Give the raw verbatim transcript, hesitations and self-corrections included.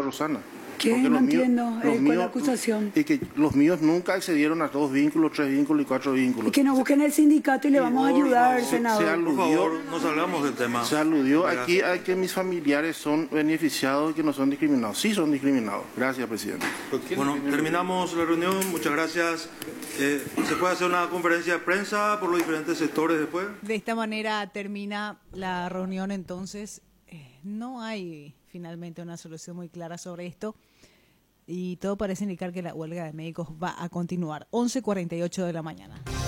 sucedió, Rosana. ¿Qué? No entiendo. Eh, ¿Cuál es la acusación? Y que los míos nunca accedieron a dos vínculos, tres vínculos y cuatro vínculos. Y que nos busquen el sindicato y le vamos a ayudar, senador. Se aludió, por favor, no salgamos del tema. Se aludió Gracias. aquí a que mis familiares son beneficiados y que no son discriminados. Sí son discriminados. Gracias, presidente. Bueno, terminamos la reunión. Muchas gracias. Eh, ¿Se puede hacer una conferencia de prensa por los diferentes sectores después? De esta manera termina la reunión entonces. Eh, no hay finalmente una solución muy clara sobre esto. Y todo parece indicar que la huelga de médicos va a continuar. once cuarenta y ocho de la mañana.